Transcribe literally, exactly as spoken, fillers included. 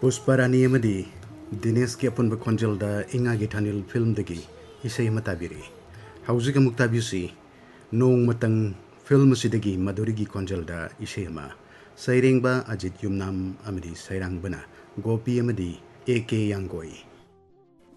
पुष्पारानी अमदी दिनेश के अपन खंजल इंगा की थानिल फिल्म दगी इसे मताबिरी हौजिक अमुक ताबिसी नोंग मतंग फिल्म सिदगी मधुरी की खंजल इसे सैरेंबा अजित युमनाम अमदी सैरांगबना गोपी अमदी ए के यांगोई।